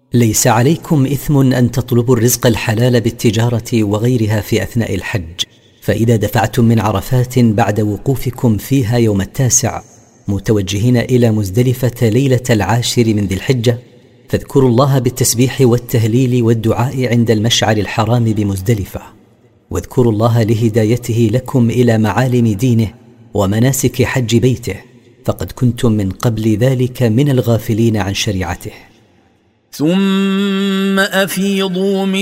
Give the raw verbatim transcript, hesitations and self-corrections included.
ليس عليكم إثم أن تطلبوا الرزق الحلال بالتجارة وغيرها في أثناء الحج، فإذا دفعتم من عرفات بعد وقوفكم فيها يوم التاسع متوجهين إلى مزدلفة ليلة العاشر من ذي الحجة، فاذكروا الله بالتسبيح والتهليل والدعاء عند المشعر الحرام بمزدلفة، واذكروا الله لهدايته لكم إلى معالم دينه ومناسك حج بيته، فقد كنتم من قبل ذلك من الغافلين عن شريعته. ثم أفيضوا من